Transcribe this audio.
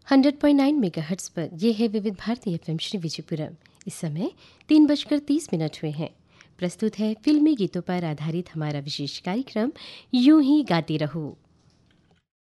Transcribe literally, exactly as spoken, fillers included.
Hundred point nine megahertz पर यह है विविध भारती एफएम श्री विजयपुरम। इस समय तीन बजकर तीस मिनट हुए हैं। प्रस्तुत है फिल्मी गीतों पर आधारित हमारा विशेष कार्यक्रम यूं ही गाती रहो।